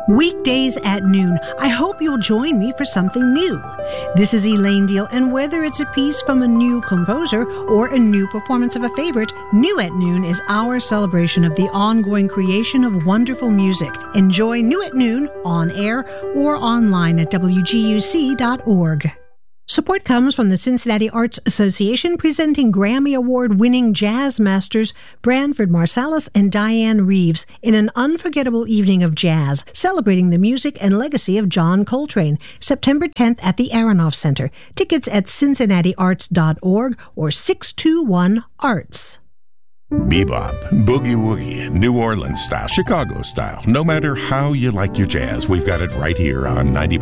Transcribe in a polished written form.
Weekdays at noon. I hope you'll join me for something new. This is Elaine Deal, and whether it's a piece from a new composer or a new performance of a favorite, New at Noon is our celebration of the ongoing creation of wonderful music. Enjoy New at Noon on air or online at wguc.org. Support comes from the Cincinnati Arts Association, presenting Grammy Award-winning jazz masters Branford Marsalis and Diane Reeves in an unforgettable evening of jazz, celebrating the music and legacy of John Coltrane, September 10th at the Aronoff Center. Tickets at cincinnatiarts.org or 621-ARTS. Bebop, boogie woogie, New Orleans style, Chicago style. No matter how you like your jazz, we've got it right here on 90.